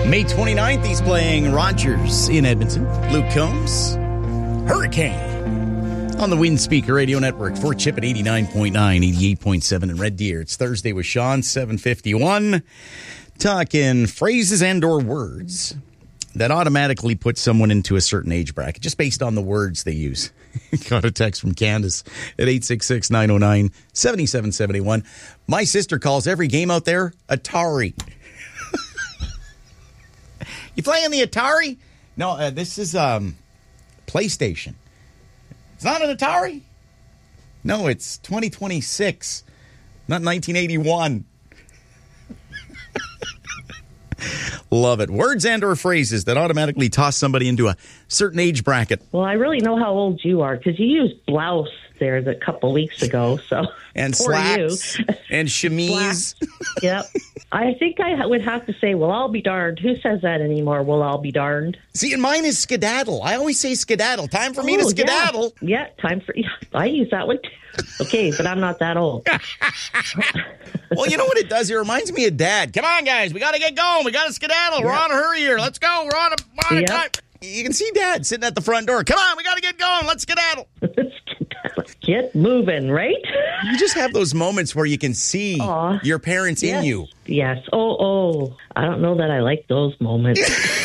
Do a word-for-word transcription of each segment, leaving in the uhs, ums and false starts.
May twenty-ninth, he's playing Rogers in Edmonton. Luke Combs, Hurricane. On the Wind Speaker Radio Network, Fort Chip at eighty-nine point nine, eighty-eight point seven in Red Deer. It's Thursday with Sean, seven fifty-one. Talking phrases and or words that automatically put someone into a certain age bracket, just based on the words they use. Got a text from Candace at eight six six, nine oh nine, seven seven seven one. My sister calls every game out there Atari. You playing the Atari? No, uh, this is um, PlayStation. It's not an Atari? No, it's twenty twenty-six, not nineteen eighty-one. Love it. Words and or phrases that automatically toss somebody into a certain age bracket. Well, I really know how old you are because you used blouse there a couple weeks ago. So and slacks and chemise. Yep. I think I would have to say, well, I'll be darned. Who says that anymore? Well, I'll be darned. See, and mine is skedaddle. I always say skedaddle. Time for me oh, to skedaddle. Yeah. yeah, time for... Yeah, I use that one too. Okay, but I'm not that old. Well, you know what it does? It reminds me of Dad. Come on, guys. We got to get going. We got to skedaddle. Yep. We're on a hurry here. Let's go. We're on a, we're on a yep. time. You can see Dad sitting at the front door. Come on. We got to get going. Let's skedaddle. Get moving, right? You just have those moments where you can see Aww. your parents yes. in you. Yes. Oh, oh. I don't know that I like those moments.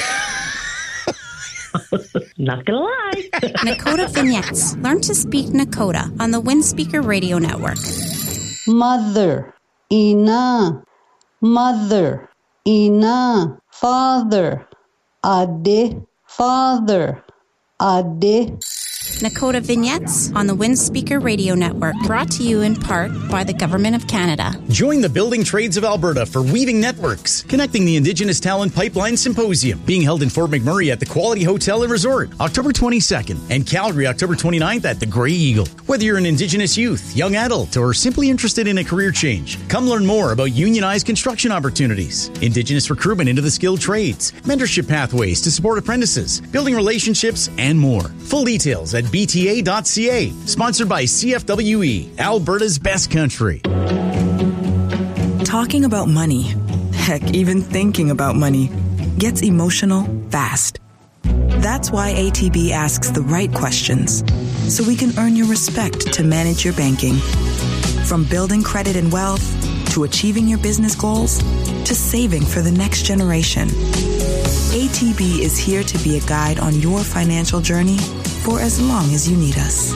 Not gonna lie. Nakota Vignettes. Learn to speak Nakota on the Wind Speaker Radio Network. Mother, ina, mother, ina, father, ade, father, ade. Nakota Vignettes on the Wind Speaker Radio Network. Brought to you in part by the Government of Canada. Join the Building Trades of Alberta for Weaving Networks, connecting the Indigenous Talent Pipeline Symposium, being held in Fort McMurray at the Quality Hotel and Resort, October twenty-second, and Calgary, October twenty-ninth at the Grey Eagle. Whether you're an Indigenous youth, young adult, or simply interested in a career change, come learn more about unionized construction opportunities, Indigenous recruitment into the skilled trades, mentorship pathways to support apprentices, building relationships, and more. Full details at b t a dot c a. Sponsored by C F W E, Alberta's best country. Talking about money, heck, even thinking about money, gets emotional fast. That's why A T B asks the right questions, so we can earn your respect to manage your banking. From building credit and wealth, to achieving your business goals, to saving for the next generation. A T B is here to be a guide on your financial journey for as long as you need us.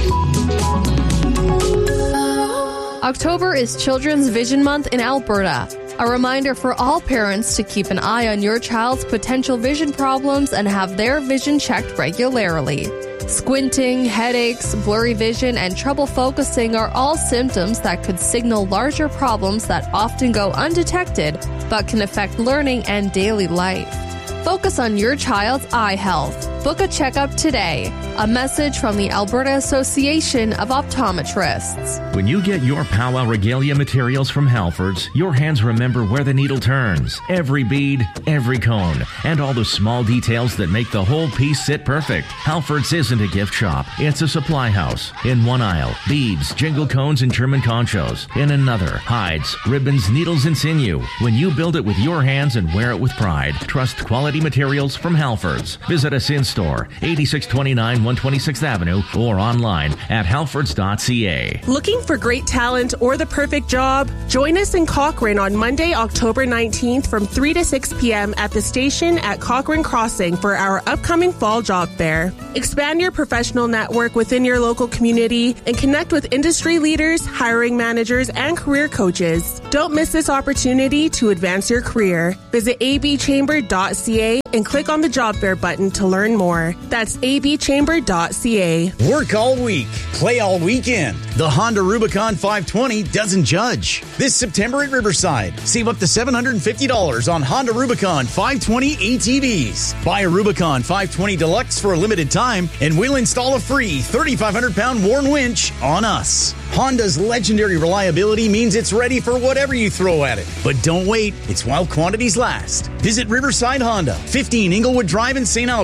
October is Children's Vision Month in Alberta. A reminder for all parents to keep an eye on your child's potential vision problems and have their vision checked regularly. Squinting, headaches, blurry vision, and trouble focusing are all symptoms that could signal larger problems that often go undetected but can affect learning and daily life. Focus on your child's eye health. Book a checkup today. A message from the Alberta Association of Optometrists. When you get your Powwow Regalia materials from Halfords, your hands remember where the needle turns. Every bead, every cone, and all the small details that make the whole piece sit perfect. Halfords isn't a gift shop. It's a supply house. In one aisle, beads, jingle cones, and German conchos. In another, hides, ribbons, needles, and sinew. When you build it with your hands and wear it with pride, trust quality materials from Halfords. Visit us in store, eighty-six twenty-nine one twenty-sixth Avenue, or online at halfords dot c a. Looking for great talent or the perfect job? Join us in Cochrane on Monday, October nineteenth from three to six p.m. at the station at Cochrane Crossing for our upcoming fall job fair. Expand your professional network within your local community and connect with industry leaders, hiring managers, and career coaches. Don't miss this opportunity to advance your career. Visit a b chamber dot c a and click on the job fair button to learn more. That's a b chamber dot c a. Work all week, play all weekend. The Honda Rubicon five twenty doesn't judge. This September at Riverside, save up to seven hundred fifty dollars on Honda Rubicon five twenty A T Vs. Buy a Rubicon five twenty Deluxe for a limited time, and we'll install a free thirty-five hundred pound Warn winch on us. Honda's legendary reliability means it's ready for whatever you throw at it. But don't wait, it's while quantities last. Visit Riverside Honda, fifteen Inglewood Drive in Saint Albert, or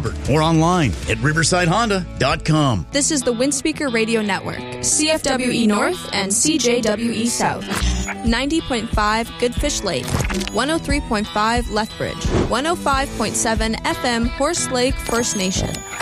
online at riverside honda dot com. This is the Windspeaker Radio Network, C F W E North and C J W E South. ninety point five Goodfish Lake, one oh three point five Lethbridge, one oh five point seven F M Horse Lake First Nation,